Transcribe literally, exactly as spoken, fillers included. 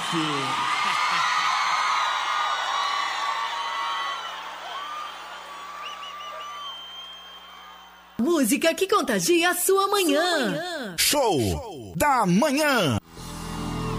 Música que contagia a sua manhã. Show da manhã.